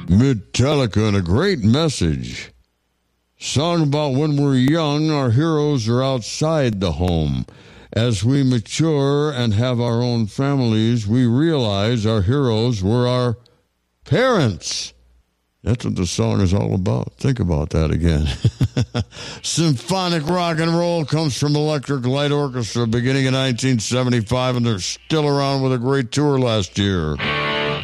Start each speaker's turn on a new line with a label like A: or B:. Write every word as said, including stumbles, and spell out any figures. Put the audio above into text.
A: Metallica, and a great message. Song about when we're young, our heroes are outside the home. As we mature and have our own families, we realize our heroes were our parents. That's what the song is all about. Think about that again. Symphonic rock and roll comes from Electric Light Orchestra beginning in nineteen seventy-five, and they're still around with a great tour last year.